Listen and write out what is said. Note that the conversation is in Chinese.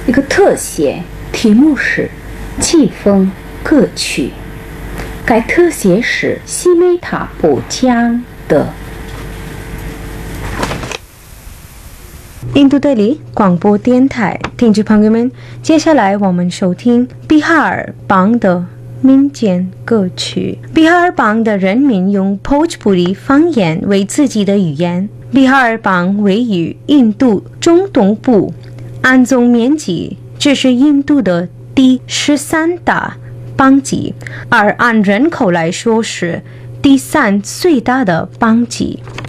一个特写，题目是季风歌曲。该特写是西梅塔播讲的。 印度德里广播电台听众朋友们，接下来我们收听比哈尔邦的民间歌曲。比哈尔邦的人民用 Bhojpuri 方言为自己的语言。比哈尔邦位于印度中东部，安总面积这是印度的第13大邦级，而按人口来说是第3最大的邦级。